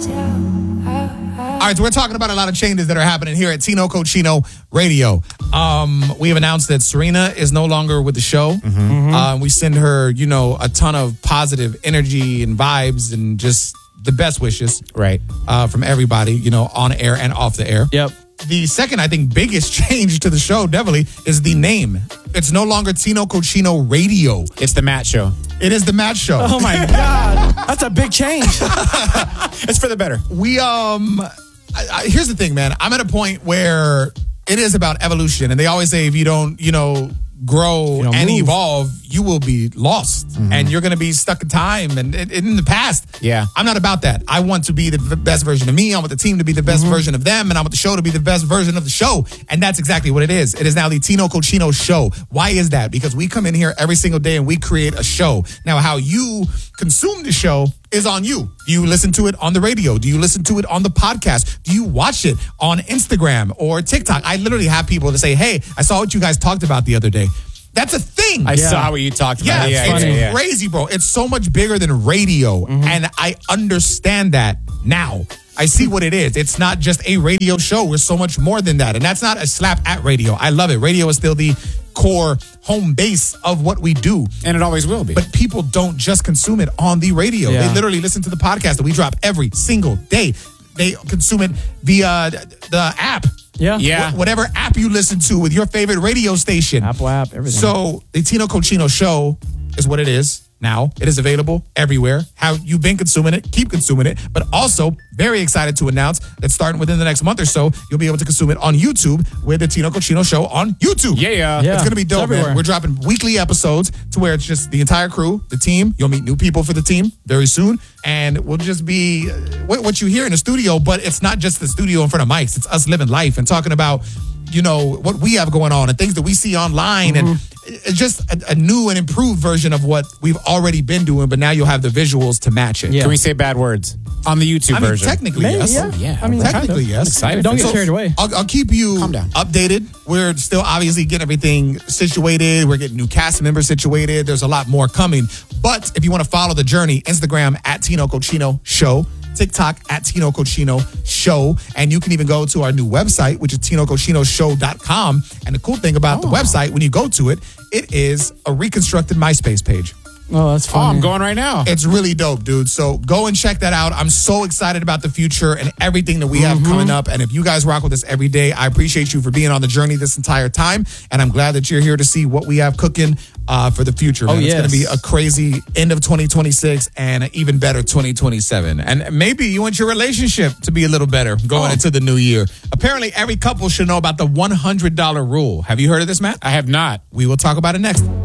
All right, so we're talking about a lot of changes that are happening here at Tino Cochino Radio. We have announced that Serena is no longer with the show. We send her, a ton of positive energy and vibes and just the best wishes. Right. From everybody, on air and off the air. Yep. The second, I think, biggest change to the show, definitely, is the name. It's no longer Tino Cochino Radio. It's the Matt Show. It is the Matt Show. Oh, my God. That's a big change. It's for the better. We, here's the thing, man. I'm at a point where it is about evolution. And they always say if you don't, grow and move. evolve, you will be lost. And you're going to be stuck in time and in the past. Yeah. I'm not about that. I want to be the best version of me. I want the team to be the best version of them. And I want the show to be the best version of the show. And that's exactly what it is. It is now the Tino Cochino Show. Why is that? Because we come in here every single day and we create a show. Now, how you consume the show is on you. Do you listen to it on the radio? Do you listen to it on the podcast? Do you watch it on Instagram or TikTok? I literally have people that say, hey, I saw what you guys talked about the other day. That's a thing. I saw what you talked about. It's crazy, bro. It's so much bigger than radio. And I understand that now. I see what it is. It's not just a radio show. We're so much more than that. And that's not a slap at radio. I love it. Radio is still the core home base of what we do. And it always will be. But people don't just consume it on the radio. Yeah. They literally listen to the podcast that we drop every single day. They consume it via the app. Yeah. Whatever app you listen to with your favorite radio station. Apple app, everything. So the Tino Cochino Show is what it is now. It is available everywhere. How you've been consuming it, keep consuming it. But also, very excited to announce that starting within the next month or so, you'll be able to consume it on YouTube with the Tino Cochino Show on YouTube. Yeah. It's going to be dope, everywhere. man. We're dropping weekly episodes to where it's just the entire crew, the team. You'll meet new people for the team very soon. And we'll just be what you hear in the studio, but it's not just the studio in front of mics. It's us living life and talking about, what we have going on and things that we see online. And it's just a new and improved version of what we've already been doing, but now you'll have the visuals to match it. Yeah. Can we say bad words on the YouTube version? Technically, Maybe, yes. yeah. Yeah. I mean, Technically, yes. I'm excited. Don't for get this. carried away. I'll keep you Calm down. updated. We're still obviously getting everything situated. We're getting new cast members situated. There's a lot more coming. But if you want to follow the journey, Instagram at Tino Cochino Show, TikTok at Tino Cochino Show. And you can even go to our new website, which is TinoCochinoShow.com. And the cool thing about the website, when you go to it, it is a reconstructed MySpace page. Oh, that's Oh, fun. I'm going right now. It's really dope, dude. So go and check that out. I'm so excited about the future and everything that we have coming up. And if you guys rock with us every day, I appreciate you for being on the journey this entire time. And I'm glad that you're here to see what we have cooking for the future, man. Oh, It's going to yes. be a crazy end of 2026 and an even better 2027. And maybe you want your relationship to be a little better going into the new year. Apparently, every couple should know about the $100 rule. Have you heard of this, Matt? I have not. We will talk about it next.